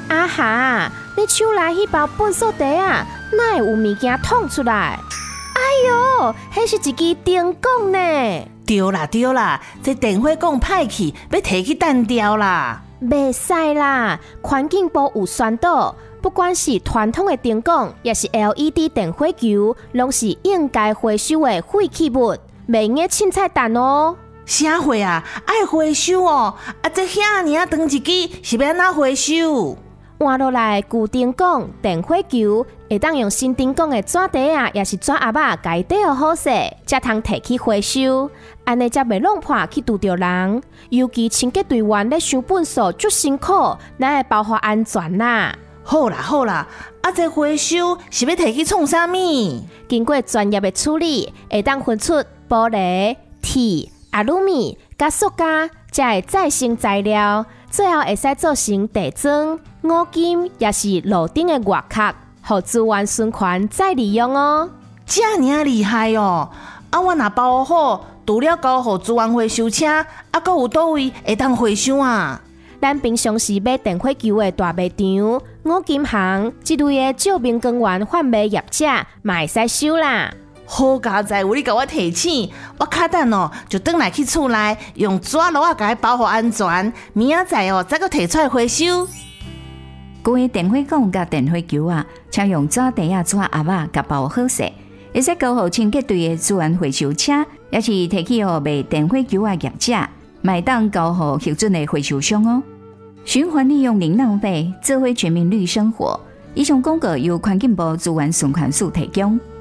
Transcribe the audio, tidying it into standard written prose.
啊哈，你手内迄包粪扫地啊，哪会有物件捅出来？哎哟，迄是一支电管呢！ 对啦，这电火管歹去，要摕去弹掉啦。 袂使啦，环境部有宣导，不管是传统的电管，也是 LED 电火球，拢是应该回收的废弃物，袂用个凊彩弹哦。 啥货啊？爱回收哦！啊，这遐尔啊长一支，是要安怎回收？ 换落来旧电管、电火球，会当用新电管的纸袋啊，也是纸盒啊，家底好好势，才通摕去回收，安尼才袂弄破去拄着人。尤其清洁队员咧收粪扫足辛苦，咱会保护安全啦。 好啦，啊，这回收是要摕去创啥物？ 经过专业的处理，会当分出玻璃、铁、阿鲁米、甲塑胶，才会再生材料，最后会使做成地砖、五金，也是路顶的外壳，互资源循环再利用哦。 这尔厉害哦！啊，我若包好，除了交互资源回收车，啊，阁有倒位会当回收啊？ 咱平常时买电火球的大卖场、五金行，这类的照明光源贩卖业者，嘛会使收啦。 好佳哉，有你甲我提醒，我卡等哦，就转来去厝内用纸箩仔甲伊包好安全，明仔载哦再阁摕出来回收。 各位电火管甲电火球啊，请用纸袋啊、纸盒仔甲包好势，会使交互清洁队的资源回收车，也是摕去互卖电火球啊业者，买当交互核准的回收商哦。循环利用零浪费，智慧全民绿生活。以上广告由环境部资源循环署提供。